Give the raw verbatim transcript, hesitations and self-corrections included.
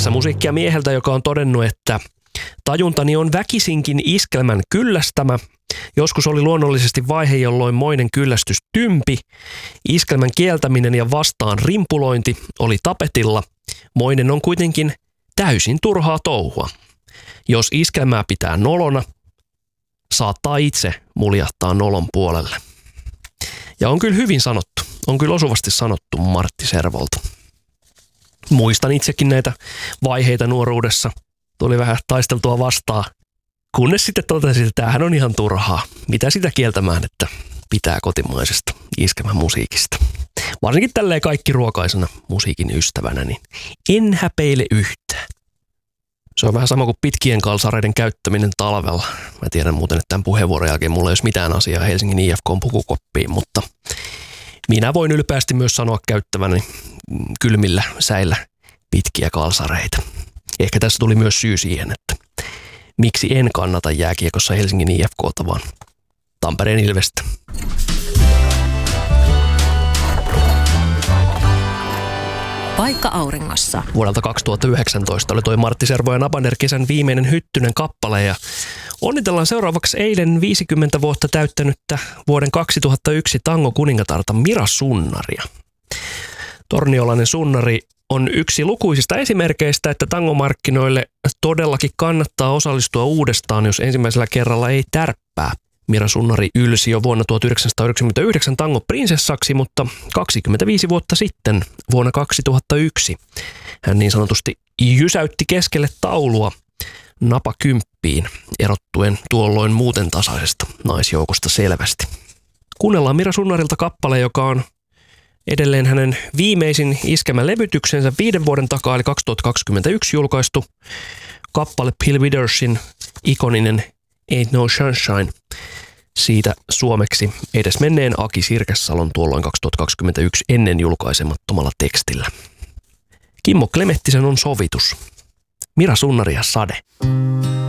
Tässä musiikkia mieheltä, joka on todennut, että tajuntani on väkisinkin iskelmän kyllästämä. Joskus oli luonnollisesti vaihe, jolloin moinen kyllästys tympi. Iskelmän kieltäminen ja vastaan rimpulointi oli tapetilla. Moinen on kuitenkin täysin turhaa touhua. Jos iskelmää pitää nolona, saattaa itse muljahtaa nolon puolelle. Ja on kyllä hyvin sanottu. On kyllä osuvasti sanottu Martti Servolta. Muistan itsekin näitä vaiheita nuoruudessa. Tuli vähän taisteltua vastaan. Kunnes sitten totesin, että tämähän on ihan turhaa. Mitä sitä kieltämään, että pitää kotimaisesta iskelmän musiikista. Varsinkin tälleen kaikki ruokaisena musiikin ystävänä, niin en häpeile yhtään. Se on vähän sama kuin pitkien kalsareiden käyttäminen talvella. Mä tiedän muuten, että tämän puheenvuoron jälkeen mulla ei olisi mitään asiaa Helsingin I F K:n pukukoppiin, mutta minä voin ylpeästi myös sanoa käyttäväni kylmillä säillä pitkiä kalsareita. Ehkä tässä tuli myös syy siihen, että miksi en kannata jääkiekossa Helsingin I F K:ta, vaan Tampereen Ilvestä. Paikka auringossa. Vuodelta kaksituhattayhdeksäntoista oli toi Martti Servo ja Nabaner kesän viimeinen Hyttynen kappale ja onnitellaan seuraavaksi eilen viisikymmentä vuotta täyttänyttä vuoden kaksituhattayksi tango kuningatarta Mira Sunnaria. Torniolainen Sunnari on yksi lukuisista esimerkkeistä, että tangomarkkinoille todellakin kannattaa osallistua uudestaan, jos ensimmäisellä kerralla ei tärppää. Mira Sunnari ylsi jo vuonna tuhatyhdeksänsataayhdeksänkymmentäyhdeksän tangoprinsessaksi, mutta kaksikymmentäviisi vuotta sitten, vuonna kaksituhattayksi, hän niin sanotusti jysäytti keskelle taulua napakymppiin, erottuen tuolloin muuten tasaisesta naisjoukosta selvästi. Kuunnellaan Mira Sunnarilta kappale, joka on edelleen hänen viimeisin iskelmälevytyksensä viiden vuoden takaa, eli kaksituhattakaksikymmentäyksi julkaistu kappale Bill Withersin ikoninen Ain't No Sunshine. Siitä suomeksi edes menneen Aki Sirkessalon tuolloin kaksituhattakaksikymmentäyksi ennen julkaisemattomalla tekstillä. Kimmo Klemettisen on sovitus. Mira Sunnari ja Sade.